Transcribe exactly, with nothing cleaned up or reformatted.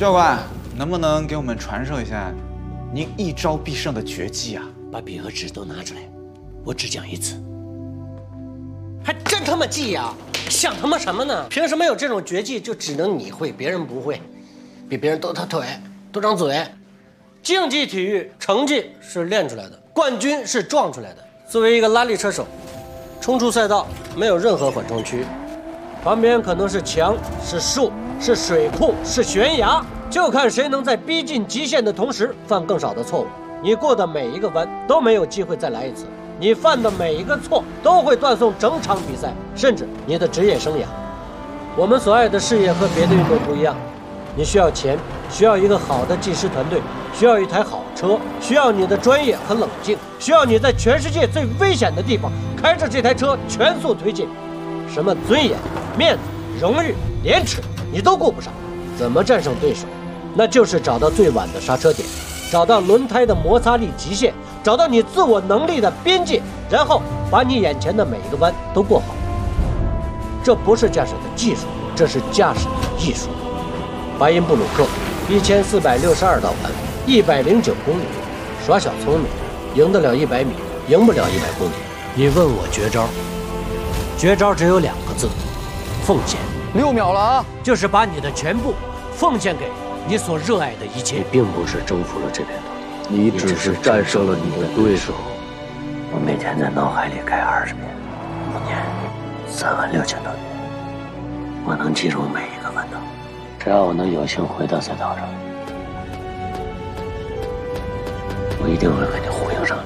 教官，能不能给我们传授一下您一招必胜的绝技啊？ 把笔和纸都拿出来，我只讲一次。还真他妈记呀！想他妈什么呢？凭什么有这种绝技就只能你会，别人不会？比别人多条腿，多张嘴。竞技体育成绩是练出来的，冠军是撞出来的。作为一个拉力车手，冲出赛道没有任何缓冲区，旁边可能是墙、是树、是水库、是悬崖，就看谁能在逼近极限的同时犯更少的错误。你过的每一个弯都没有机会再来一次，你犯的每一个错都会断送整场比赛，甚至你的职业生涯。我们所爱的事业和别的运动不一样，你需要钱，需要一个好的技师团队，需要一台好车，需要你的专业和冷静，需要你在全世界最危险的地方开着这台车全速推进。什么尊严、面子、荣誉、廉耻，你都顾不上。怎么战胜对手？那就是找到最晚的刹车点，找到轮胎的摩擦力极限，找到你自我能力的边界，然后把你眼前的每一个弯都过好。这不是驾驶的技术，这是驾驶的艺术。巴音布鲁克一千四百六十二道弯，一百零九公里，耍小聪明，赢得了一百米，赢不了一百公里。你问我绝招，绝招只有两个字：奉献。 六秒了啊！ 就是把你的全部奉献给你所热爱的一切。你并不是征服了这片土地， 你只是战胜了你的对手。 我每天在脑海里开二十遍，一年三万六千多遍，我能记住每一个弯道。只要我能有幸回到赛道上，我一定会给你呼应上。